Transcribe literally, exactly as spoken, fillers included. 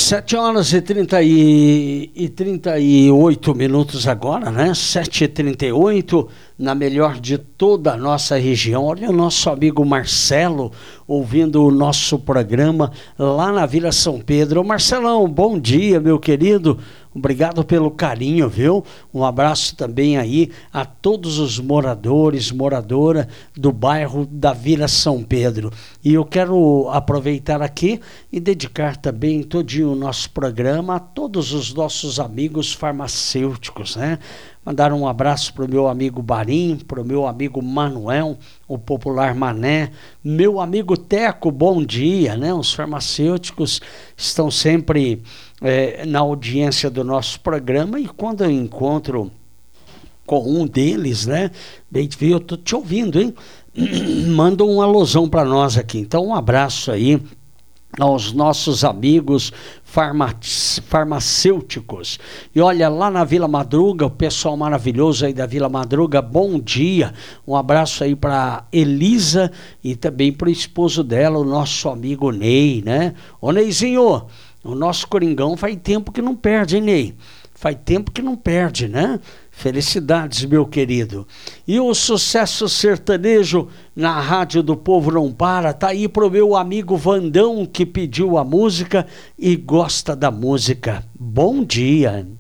Sete horas e trinta e, e trinta e oito minutos agora, né? Sete e trinta e oito, na melhor de toda a nossa região. Olha o nosso amigo Marcelo ouvindo o nosso programa lá na Vila São Pedro. Ô Marcelão, bom dia, meu querido. Obrigado pelo carinho, viu? Um abraço também aí a todos os moradores, moradora do bairro da Vila São Pedro. E eu quero aproveitar aqui e dedicar também todinho o nosso programa a todos os nossos amigos farmacêuticos, né? Mandar um abraço para o meu amigo Barim, para o meu amigo Manuel, o popular Mané, meu amigo Teco, bom dia, né? Os farmacêuticos estão sempre é, na audiência do nosso programa, e quando eu encontro com um deles, né? Bem, eu tô te ouvindo, hein? Manda um alusão para nós aqui. Então, um abraço aí aos nossos amigos farma- farmacêuticos. E olha, lá na Vila Madruga, o pessoal maravilhoso aí da Vila Madruga, bom dia. Um abraço aí para Elisa e também para o esposo dela, o nosso amigo Ney, né? Ô Neizinho, o nosso Coringão faz tempo que não perde, hein, Ney? Faz tempo que não perde, né? Felicidades, meu querido. E o sucesso sertanejo na Rádio do Povo Não Para, tá aí pro meu amigo Vandão, que pediu a música e gosta da música. Bom dia.